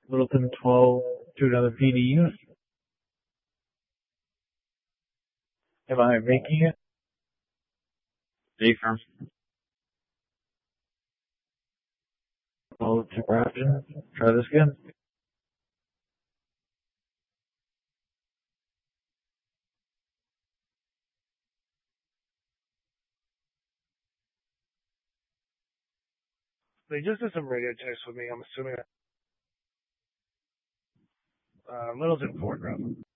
Littleton 12 to another PD unit. Am I making it? Affirm. Oh, to Raptor. Try this again. They just did some radio checks with me. I'm assuming Littleton 4, Grub.